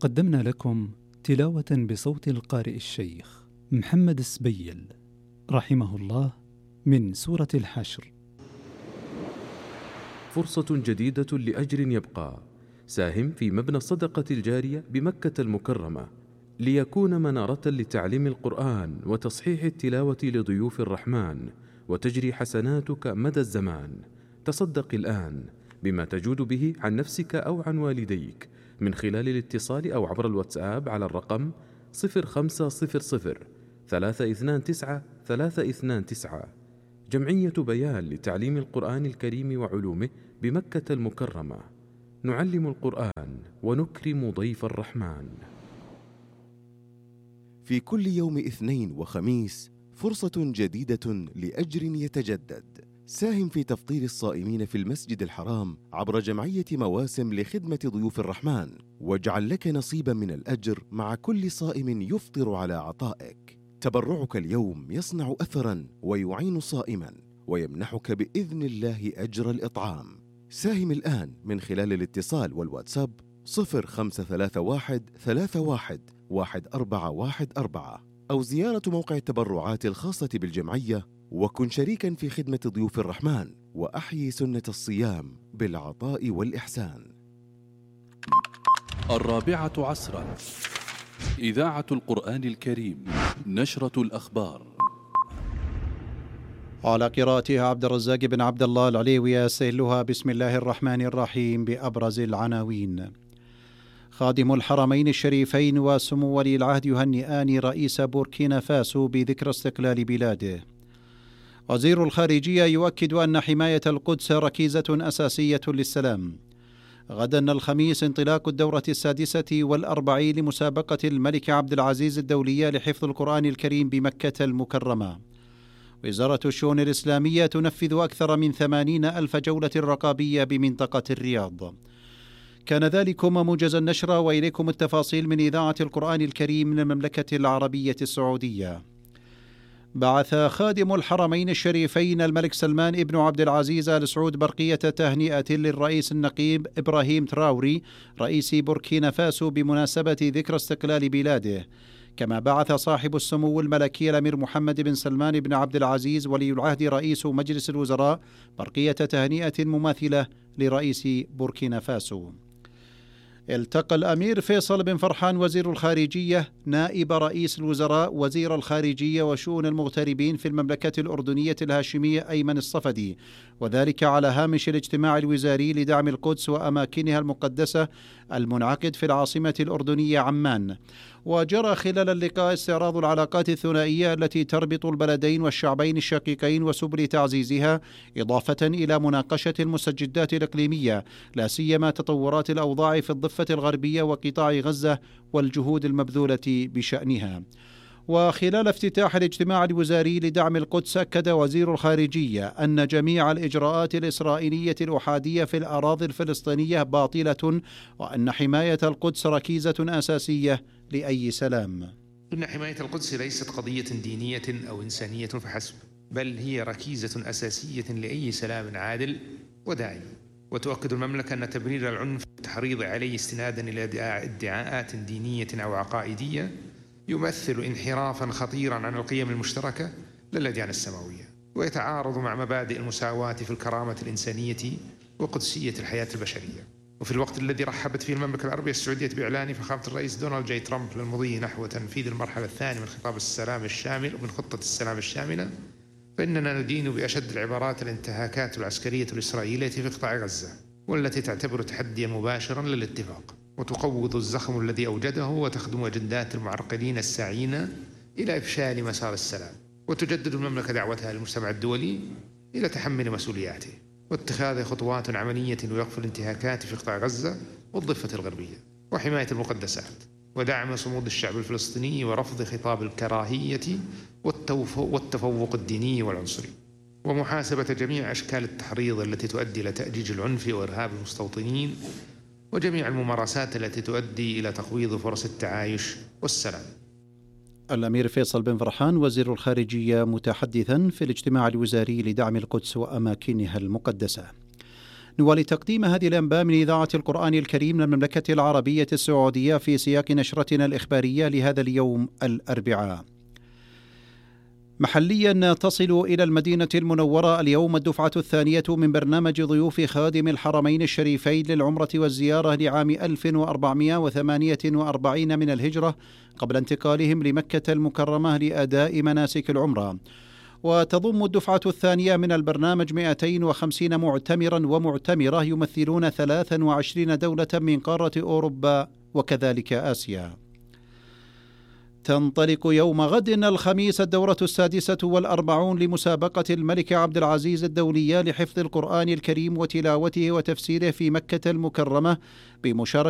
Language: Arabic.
قدمنا لكم تلاوة بصوت القارئ الشيخ محمد السبيل رحمه الله من سورة الحشر. فرصة جديدة لأجر يبقى. ساهم في مبنى الصدقة الجارية بمكة المكرمة ليكون منارة لتعليم القرآن وتصحيح التلاوة لضيوف الرحمن، وتجري حسناتك مدى الزمان. تصدق الآن بما تجود به عن نفسك أو عن والديك من خلال الاتصال أو عبر الواتساب على الرقم 0500 329 329. جمعية بيان لتعليم القرآن الكريم وعلومه بمكة المكرمة. نعلم القرآن ونكرم ضيف الرحمن. في كل يوم اثنين وخميس فرصة جديدة لأجر يتجدد. ساهم في تفطير الصائمين في المسجد الحرام عبر جمعية مواسم لخدمة ضيوف الرحمن، واجعل لك نصيبا من الأجر مع كل صائم يفطر على عطائك. تبرعك اليوم يصنع أثرا ويعين صائما ويمنحك بإذن الله أجر الإطعام. ساهم الآن من خلال الاتصال والواتساب 0531 31 1414 أو زيارة موقع التبرعات الخاصة بالجمعية، وكن شريكا في خدمة ضيوف الرحمن وأحيي سنة الصيام بالعطاء والإحسان. 4 عصرا، إذاعة القرآن الكريم، نشرة الأخبار. على قراءتها عبد الرزاق بن عبد الله العليوي. يستهلها بسم الله الرحمن الرحيم بأبرز العناوين. خادم الحرمين الشريفين وسمو ولي العهد يهنئان رئيس بوركينا فاسو بذكرى استقلال بلاده. وزير الخارجية يؤكد أن حماية القدس ركيزة أساسية للسلام. غدا الخميس انطلاق الدورة 46 لمسابقة الملك عبد العزيز الدولية لحفظ القرآن الكريم بمكة المكرمة. وزارة الشؤون الإسلامية تنفذ أكثر من 80,000 جولة رقابية بمنطقة الرياض. كان ذلكم موجز النشر، وإليكم التفاصيل من إذاعة القرآن الكريم من المملكة العربية السعودية. بعث خادم الحرمين الشريفين الملك سلمان ابن عبد العزيز آل سعود برقية تهنئة للرئيس النقيب إبراهيم تراوري رئيس بوركينا فاسو بمناسبة ذكرى استقلال بلاده. كما بعث صاحب السمو الملكي الأمير محمد بن سلمان بن عبد العزيز ولي العهد رئيس مجلس الوزراء برقية تهنئة مماثلة لرئيس بوركينا فاسو. التقى الأمير فيصل بن فرحان وزير الخارجية نائب رئيس الوزراء وزير الخارجية وشؤون المغتربين في المملكة الأردنية الهاشمية أيمن الصفدي، وذلك على هامش الاجتماع الوزاري لدعم القدس وأماكنها المقدسة المنعقد في العاصمة الأردنية عمان. وجرى خلال اللقاء استعراض العلاقات الثنائية التي تربط البلدين والشعبين الشقيقين وسبل تعزيزها، إضافة إلى مناقشة المستجدات الإقليمية، لا سيما تطورات الأوضاع في الضفة الغربية وقطاع غزة والجهود المبذولة بشأنها. وخلال افتتاح الاجتماع الوزاري لدعم القدس أكد وزير الخارجية أن جميع الإجراءات الإسرائيلية الأحادية في الأراضي الفلسطينية باطلة، وأن حماية القدس ركيزة أساسية لأي سلام. إن حماية القدس ليست قضية دينية أو إنسانية فحسب، بل هي ركيزة أساسية لأي سلام عادل وداعم. وتؤكد المملكة أن تبرير العنف والتحريض عليه استنادا إلى ادعاءات دينية أو عقائدية يمثل انحرافا خطيرا عن القيم المشتركة للأديان السماوية، ويتعارض مع مبادئ المساواة في الكرامة الإنسانية وقدسية الحياة البشرية. وفي الوقت الذي رحبت فيه المملكة العربية السعودية بإعلان فخامة الرئيس دونالد جي ترامب للمضي نحو تنفيذ المرحلة الثانية من خطاب السلام الشامل ومن خطة السلام الشاملة، فإننا ندين بأشد العبارات الانتهاكات العسكرية الإسرائيلية في قطاع غزة، والتي تعتبر تحديا مباشرا للاتفاق، وتقوض الزخم الذي أوجده وتخدم أجندات المعرقلين الساعين إلى إفشال مسار السلام. وتجدد المملكة دعوتها للمجتمع الدولي إلى تحمل مسؤولياته واتخاذ خطوات عملية لوقف الانتهاكات في قطاع غزة والضفة الغربية وحماية المقدسات ودعم صمود الشعب الفلسطيني ورفض خطاب الكراهية والتفوق الديني والعنصري، ومحاسبة جميع أشكال التحريض التي تؤدي إلى تأجيج العنف وإرهاب المستوطنين، وجميع الممارسات التي تؤدي إلى تقويض فرص التعايش والسلام. الأمير فيصل بن فرحان وزير الخارجية متحدثا في الاجتماع الوزاري لدعم القدس وأماكنها المقدسة. نوالي تقديم هذه الأنباء من إذاعة القرآن الكريم للمملكة العربية السعودية في سياق نشرتنا الإخبارية لهذا اليوم الأربعاء. محليا تصل إلى المدينة المنورة اليوم الدفعة الثانية من برنامج ضيوف خادم الحرمين الشريفين للعمرة والزيارة لعام 1448 من الهجرة قبل انتقالهم لمكة المكرمة لأداء مناسك العمرة. وتضم الدفعة الثانية من البرنامج 250 معتمرا ومعتمرة يمثلون 23 دولة من قارة أوروبا وكذلك آسيا. تنطلق يوم غد الخميس الدورة 46 لمسابقة الملك عبد العزيز الدولية لحفظ القرآن الكريم وتلاوته وتفسيره في مكة المكرمة بمشاركة